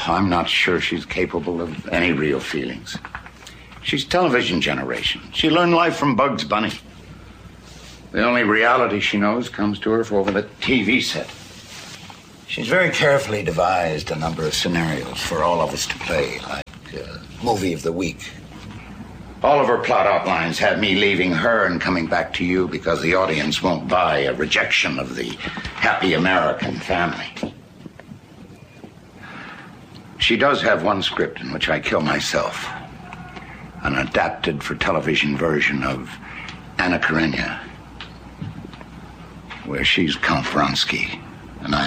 I'm not sure she's capable of any real feelings. She's television generation. She learned life from Bugs Bunny. The only reality she knows comes to her from over the TV set. She's very carefully devised a number of scenarios for all of us to play, like movie of the week. All of her plot outlines have me leaving her and coming back to you because the audience won't buy a rejection of the happy American family. She does have one script in which I kill myself. An adapted for television version of Anna Karenina, where she's Count Vronsky.